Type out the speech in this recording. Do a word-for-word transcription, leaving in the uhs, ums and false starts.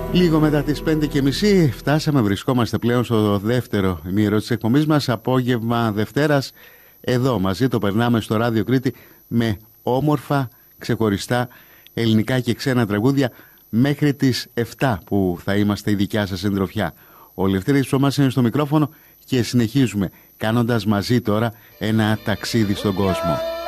Λίγο μετά τις πέντε και μισή φτάσαμε, βρισκόμαστε πλέον στο δεύτερο ημίωρο της εκπομπής μας, απόγευμα Δευτέρας. Εδώ μαζί το περνάμε στο Ράδιο Κρήτη με όμορφα, ξεχωριστά ελληνικά και ξένα τραγούδια μέχρι τις εφτά που θα είμαστε η δικιά σας συντροφιά. Ο Λευτέρης Ψωμάς είναι στο μικρόφωνο και συνεχίζουμε κάνοντας μαζί τώρα ένα ταξίδι στον κόσμο.